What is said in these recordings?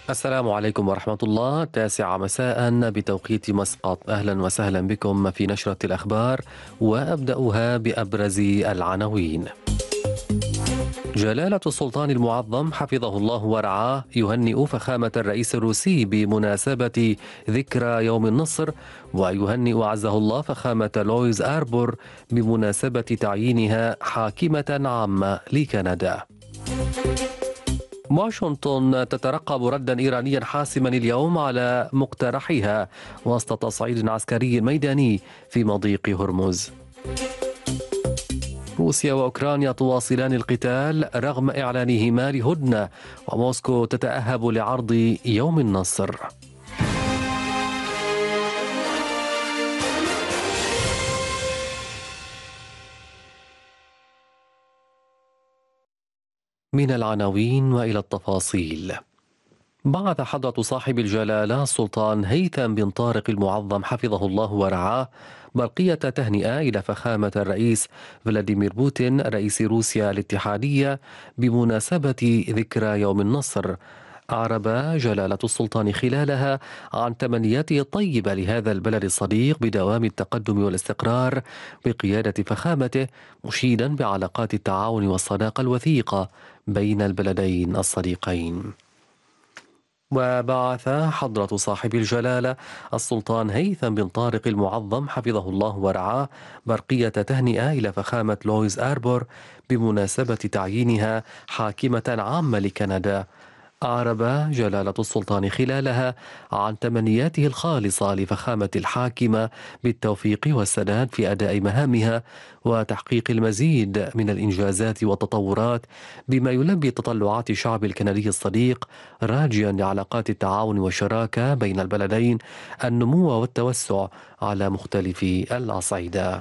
السلام عليكم ورحمة الله. 9 مساء بتوقيت مسقط. أهلا وسهلا بكم في نشرة الأخبار، وأبدأها بأبرز العناوين. جلالة السلطان المعظم حفظه الله ورعاه يهنئ فخامة الرئيس الروسي بمناسبة ذكرى يوم النصر، ويهنئ عزه الله فخامة لويز آربور بمناسبة تعيينها حاكمة عامة لكندا. واشنطن تترقب ردا إيرانيا حاسما اليوم على مقترحها وسط تصعيد عسكري ميداني في مضيق هرمز. روسيا وأوكرانيا تواصلان القتال رغم إعلانهما لهدنة، وموسكو تتأهب لعرض يوم النصر. من العناوين وإلى التفاصيل. بعث حضرة صاحب الجلالة السلطان هيثم بن طارق المعظم حفظه الله ورعاه برقية تهنئة إلى فخامة الرئيس فلاديمير بوتين رئيس روسيا الاتحادية بمناسبة ذكرى يوم النصر. أعرب جلالة السلطان خلالها عن تمنياته الطيبة لهذا البلد الصديق بدوام التقدم والاستقرار بقيادة فخامته، مشيدا بعلاقات التعاون والصداقة الوثيقة بين البلدين الصديقين. وبعث حضرة صاحب الجلالة السلطان هيثم بن طارق المعظم حفظه الله ورعاه برقية تهنئة إلى فخامة لويز آربور بمناسبة تعيينها حاكمة عامة لكندا. أعرب جلالة السلطان خلالها عن تمنياته الخالصة لفخامة الحاكمة بالتوفيق والسداد في أداء مهامها وتحقيق المزيد من الإنجازات والتطورات بما يلبي تطلعات الشعب الكندي الصديق، راجيا لعلاقات التعاون والشراكة بين البلدين النمو والتوسع على مختلف الأصعدة.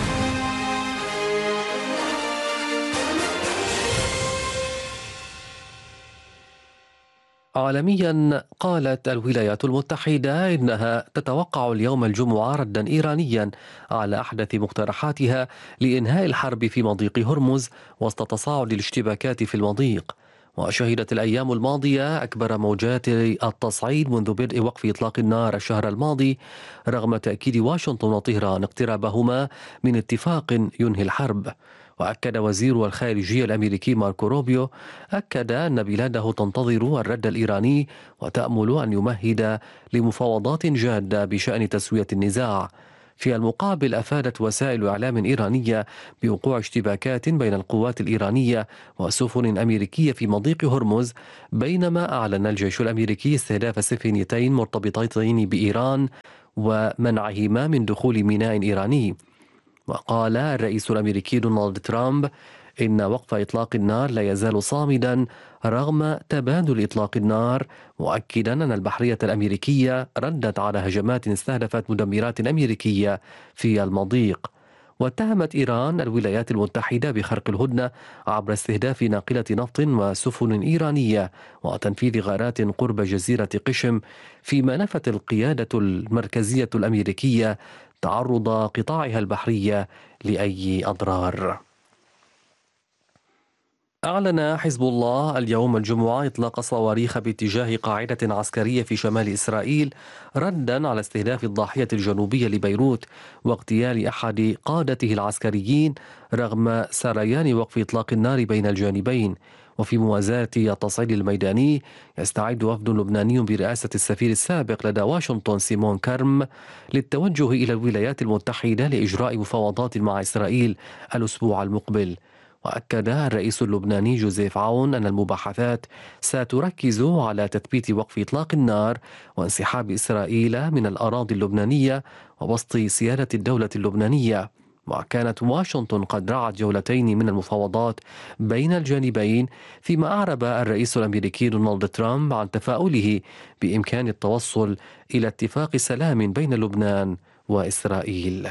عالميا، قالت الولايات المتحدة إنها تتوقع اليوم الجمعة ردا إيرانيا على أحدث مقترحاتها لإنهاء الحرب في مضيق هرمز وسط تصاعد الاشتباكات في المضيق. وشهدت الأيام الماضية أكبر موجات التصعيد منذ بدء وقف إطلاق النار الشهر الماضي، رغم تأكيد واشنطن وطهران اقترابهما من اتفاق ينهي الحرب. وأكد وزير الخارجية الأمريكي ماركو روبيو أن بلاده تنتظر الرد الإيراني وتأمل أن يمهد لمفاوضات جادة بشأن تسوية النزاع. في المقابل، أفادت وسائل إعلام إيرانية بوقوع اشتباكات بين القوات الإيرانية وسفن أمريكية في مضيق هرمز، بينما أعلن الجيش الأمريكي استهداف سفينتين مرتبطتين بإيران ومنعهما من دخول ميناء إيراني. وقال الرئيس الأمريكي دونالد ترامب إن وقف إطلاق النار لا يزال صامدا رغم تبادل إطلاق النار، مؤكدا أن البحرية الأمريكية ردت على هجمات استهدفت مدمرات أمريكية في المضيق. واتهمت إيران الولايات المتحدة بخرق الهدنة عبر استهداف ناقلة نفط وسفن إيرانية وتنفيذ غارات قرب جزيرة قشم، فيما نفت القيادة المركزية الأمريكية تعرض قطاعها البحرية لأي أضرار. أعلن حزب الله اليوم الجمعة إطلاق صواريخ باتجاه قاعدة عسكرية في شمال إسرائيل ردا على استهداف الضاحية الجنوبية لبيروت واغتيال أحد قادته العسكريين رغم سريان وقف إطلاق النار بين الجانبين. وفي موازاة التصعيد الميداني، يستعد وفد لبناني برئاسة السفير السابق لدى واشنطن سيمون كرم للتوجه إلى الولايات المتحدة لإجراء مفاوضات مع إسرائيل الأسبوع المقبل. وأكد الرئيس اللبناني جوزيف عون أن المباحثات ستركز على تثبيت وقف إطلاق النار وانسحاب إسرائيل من الأراضي اللبنانية وبسط سيادة الدولة اللبنانية. وكانت واشنطن قد رعت جولتين من المفاوضات بين الجانبين، فيما أعرب الرئيس الأمريكي دونالد ترامب عن تفاؤله بإمكان التوصل إلى اتفاق سلام بين لبنان وإسرائيل.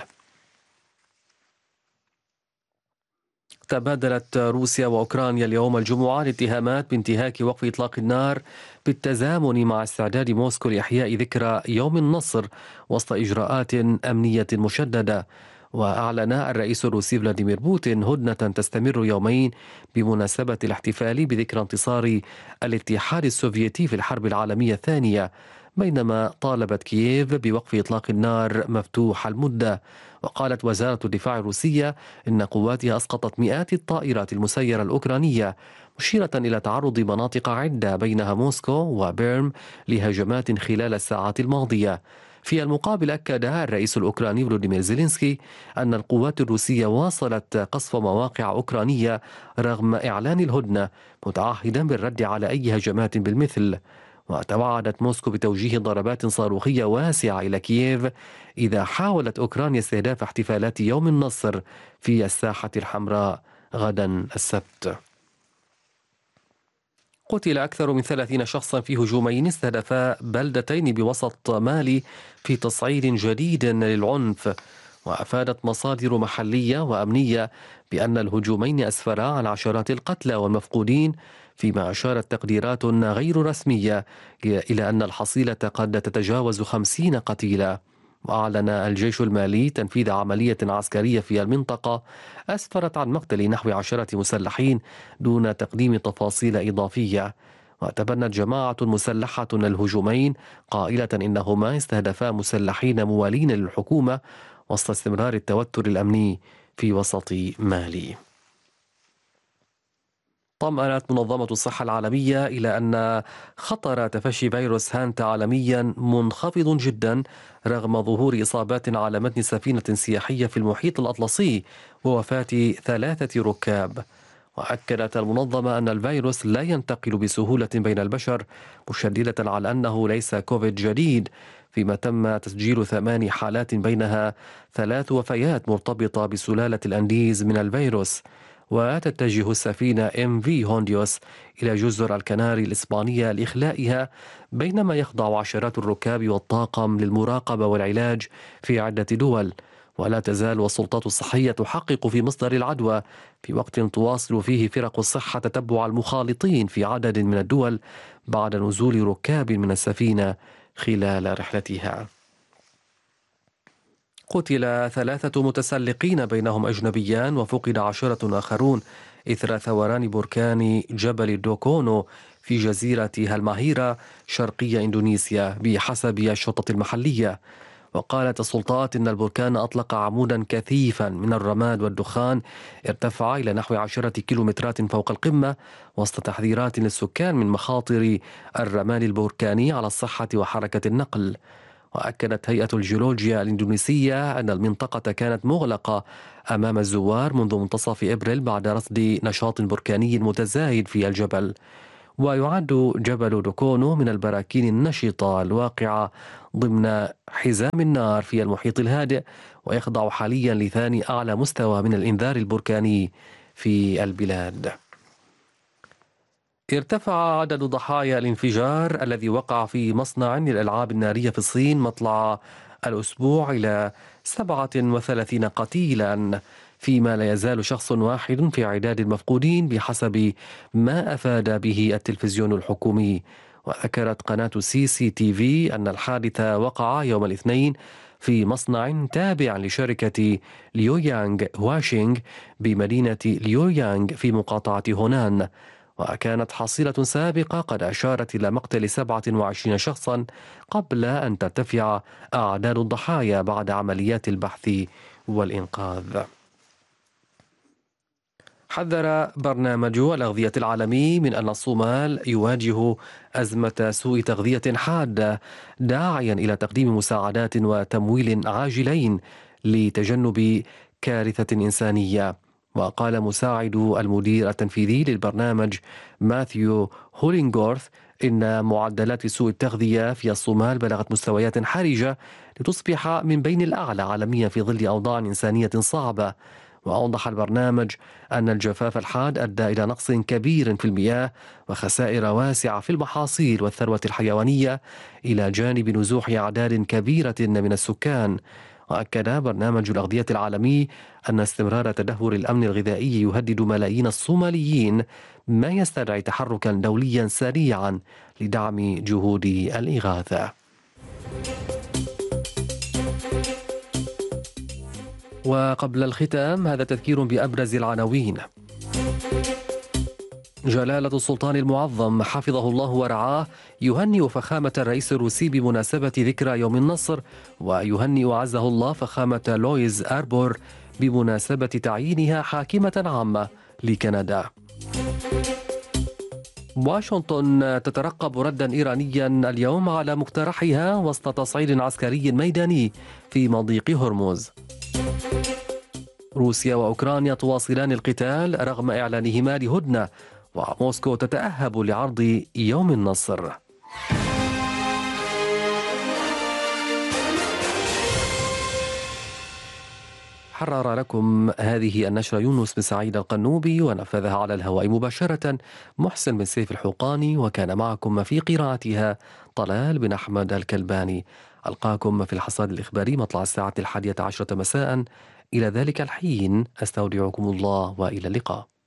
تبادلت روسيا وأوكرانيا اليوم الجمعة الاتهامات بانتهاك وقف إطلاق النار بالتزامن مع استعداد موسكو لإحياء ذكرى يوم النصر وسط إجراءات أمنية مشددة. وأعلن الرئيس الروسي فلاديمير بوتين هدنة تستمر يومين بمناسبة الاحتفال بذكرى انتصار الاتحاد السوفيتي في الحرب العالمية الثانية، بينما طالبت كييف بوقف إطلاق النار مفتوح المدة. وقالت وزارة الدفاع الروسية إن قواتها أسقطت مئات الطائرات المسيرة الأوكرانية، مشيرة إلى تعرض مناطق عدة بينها موسكو وبيرم لهجمات خلال الساعات الماضية. في المقابل أكد الرئيس الأوكراني فلوديمير زيلينسكي أن القوات الروسية واصلت قصف مواقع أوكرانية رغم إعلان الهدنة، متعهدا بالرد على أي هجمات بالمثل. وتوعدت موسكو بتوجيه ضربات صاروخية واسعة إلى كييف إذا حاولت أوكرانيا استهداف احتفالات يوم النصر في الساحة الحمراء غدا السبت. قتل أكثر من 30 شخصا في هجومين استهدفا بلدتين بوسط مالي في تصعيد جديد للعنف. وأفادت مصادر محلية وأمنية بأن الهجومين أسفرا عن عشرات القتلى والمفقودين، فيما أشارت تقديرات غير رسمية إلى أن الحصيلة قد تتجاوز 50 قتيلا. وأعلن الجيش المالي تنفيذ عملية عسكرية في المنطقة أسفرت عن مقتل نحو 10 مسلحين دون تقديم تفاصيل إضافية. وتبنت جماعة مسلحة الهجومين قائلة إنهما استهدفا مسلحين موالين للحكومة وسط استمرار التوتر الأمني في وسط مالي. طمأنت منظمة الصحة العالمية إلى أن خطر تفشي فيروس هانتا عالميا منخفض جدا رغم ظهور إصابات على متن سفينة سياحية في المحيط الأطلسي ووفاة 3 ركاب. وأكدت المنظمة أن الفيروس لا ينتقل بسهولة بين البشر، مشددة على أنه ليس كوفيد جديد، فيما تم تسجيل 8 حالات بينها 3 وفيات مرتبطة بسلالة الأنديز من الفيروس. وتتجه السفينة MV هونديوس إلى جزر الكناري الإسبانية لإخلائها، بينما يخضع عشرات الركاب والطاقم للمراقبة والعلاج في عدة دول. ولا تزال السلطات الصحية تحقق في مصدر العدوى في وقت تواصل فيه فرق الصحة تتبع المخالطين في عدد من الدول بعد نزول ركاب من السفينة خلال رحلتها. قتل 3 متسلقين بينهم أجنبيان وفقد 10 آخرون إثر ثوران بركان جبل دوكونو في جزيرة هالماهيرا شرقي إندونيسيا بحسب الشرطة المحلية. وقالت السلطات إن البركان أطلق عمودا كثيفا من الرماد والدخان ارتفع إلى نحو 10 كيلومترات فوق القمة، وسط تحذيرات للسكان من مخاطر الرمال البركاني على الصحة وحركة النقل. وأكدت هيئة الجيولوجيا الإندونيسية أن المنطقة كانت مغلقة أمام الزوار منذ منتصف إبريل بعد رصد نشاط بركاني متزايد في الجبل. ويعد جبل دوكونو من البراكين النشطة الواقعة ضمن حزام النار في المحيط الهادئ، ويخضع حاليا لثاني أعلى مستوى من الإنذار البركاني في البلاد. ارتفع عدد ضحايا الانفجار الذي وقع في مصنع للألعاب النارية في الصين مطلع الأسبوع إلى 37 قتيلا، فيما لا يزال شخص واحد في عداد المفقودين بحسب ما أفاد به التلفزيون الحكومي. وذكرت قناة CCTV أن الحادث وقع يوم الاثنين في مصنع تابع لشركة ليويانغ واشينغ بمدينة ليويانغ في مقاطعة هونان. وكانت حصيلة سابقة قد أشارت إلى مقتل 27 شخصا قبل أن ترتفع أعداد الضحايا بعد عمليات البحث والإنقاذ. حذر برنامج الأغذية العالمي من أن الصومال يواجه أزمة سوء تغذية حادة، داعيا إلى تقديم مساعدات وتمويل عاجلين لتجنب كارثة إنسانية. وقال مساعد المدير التنفيذي للبرنامج ماثيو هولينغورث إن معدلات سوء التغذية في الصومال بلغت مستويات حرجة لتصبح من بين الأعلى عالميا في ظل أوضاع إنسانية صعبة. وأوضح البرنامج أن الجفاف الحاد أدى إلى نقص كبير في المياه وخسائر واسعة في المحاصيل والثروة الحيوانية، إلى جانب نزوح أعداد كبيرة من السكان. وأكد برنامج الأغذية العالمي أن استمرار تدهور الأمن الغذائي يهدد ملايين الصوماليين، ما يستدعي تحركا دوليا سريعا لدعم جهود الإغاثة. وقبل الختام هذا تذكير بأبرز العناوين. جلالة السلطان المعظم حفظه الله ورعاه يهنئ فخامة الرئيس الروسي بمناسبة ذكرى يوم النصر، ويهنئ عزه الله فخامة لويز أربور بمناسبة تعيينها حاكمة عامة لكندا. واشنطن تترقب ردا إيرانيا اليوم على مقترحها وسط تصعيد عسكري ميداني في مضيق هرمز. روسيا وأوكرانيا تواصلان القتال رغم إعلانهما لهدنة، وموسكو تتأهب لعرض يوم النصر. حرر لكم هذه النشرة يونس بن سعيد القنوبي، ونفذها على الهواء مباشرة محسن بن سيف الحوقاني، وكان معكم في قراءتها طلال بن أحمد الكلباني. ألقاكم في الحصاد الإخباري مطلع الساعة 11 مساء. إلى ذلك الحين أستودعكم الله وإلى اللقاء.